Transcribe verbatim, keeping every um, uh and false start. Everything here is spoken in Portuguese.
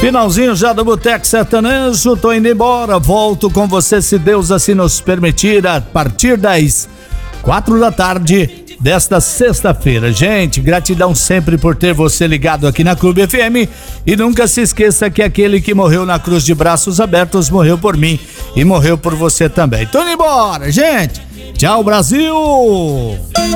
Finalzinho já do Boteco Sertanejo, tô indo embora, volto com você se Deus assim nos permitir, a partir das quatro da tarde desta sexta-feira. Gente, gratidão sempre por ter você ligado aqui na Clube F M, e nunca se esqueça que aquele que morreu na cruz de braços abertos morreu por mim e morreu por você também. Tô indo embora, gente. Tchau, Brasil!